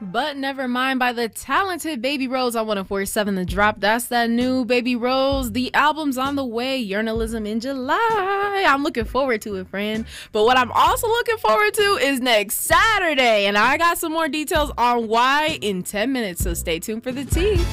But Never Mind by the talented Baby Rose on 104.7 The Drop. That's that new Baby Rose. The album's on the way. Journalism in July. I'm looking forward to it, friend. But what I'm also looking forward to is next Saturday. And I got some more details on why in 10 minutes. So stay tuned for the tea.